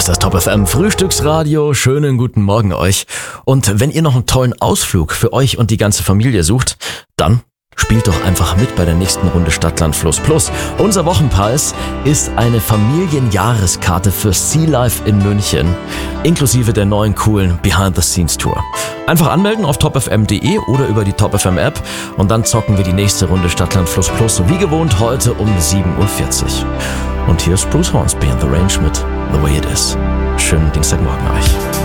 ist das Top FM Frühstücksradio. Schönen guten Morgen euch. Und wenn ihr noch einen tollen Ausflug für euch und die ganze Familie sucht, dann spielt doch einfach mit bei der nächsten Runde Stadtland Fluss Plus. Unser Wochenpreis ist eine Familienjahreskarte für Sea Life in München, inklusive der neuen coolen Behind-the-Scenes-Tour. Einfach anmelden auf topfm.de oder über die Top FM App und dann zocken wir die nächste Runde Stadtland Fluss Plus, wie gewohnt heute um 7.40 Uhr. Und hier ist Bruce Hornsby in The Range mit The Way It Is. Schönen Dienstagmorgen euch.